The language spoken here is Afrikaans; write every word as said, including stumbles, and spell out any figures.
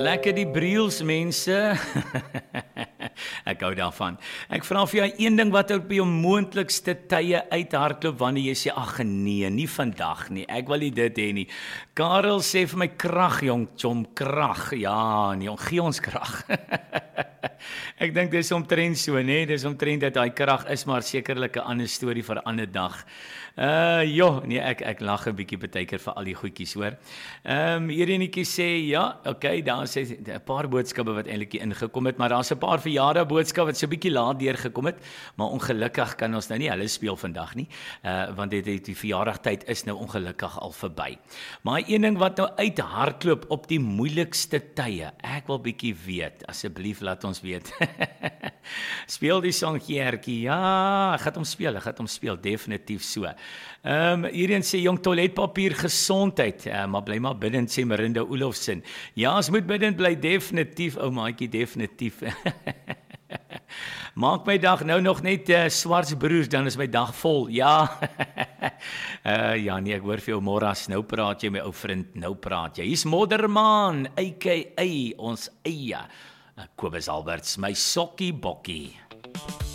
lekker die briels, mense. Ek hou daarvan. Ek vra vir jou een ding wat op jou moontlikste tye uithardloop wanneer jy sê, ag nee, nie vandag nie, ek wil nie dit hê nie. Karel sê vir my krag, jong, chom, krag. Ja, nee, gee ons krag. Ek dink dis omtrent so, nee, dis omtrent dat daai krag is, maar sekerlik 'n ander storie vir 'n ander dag. Uh, jo, nee, ek, ek lag 'n bietjie partykeer vir al die goedjies, hoor. Ehm, um, hier enetjie sê, ja, okay, daar sê 'n paar boodskappe wat eintlik ingekom het, maar daar's 'n paar verjaardag boodskappe wat so 'n bietjie laat deurgekom het, maar ongelukkig kan ons nou nie hulle speel vandag nie, uh, want dit die, die verjaardagtyd is nou ongelukkig al verby. Maar een ding wat nou uithardloop op die moeilikste tye, ek wil bietjie weet, asseblief laat ons weet. Speel die song Gertjie, ja, ek gaan hom speel, ek gaan hom speel, definitief so. Ehm, um, hierin sê jong toiletpapier gesondheid, uh, maar bly maar bidend, sê Marinda Olofsen. Ja, ons moet bidend bly, definitief, ou maatjie, definitief. Maak my dag nou nog net uh, swarts broers, dan is my dag vol, ja. uh, ja nee, ek hoor vir jou Morras, nou praat jy my ou vriend, nou praat jy. Hier's Modderman, a k a ons eie, uh, Kobus Alberts, my sokkie bokkie.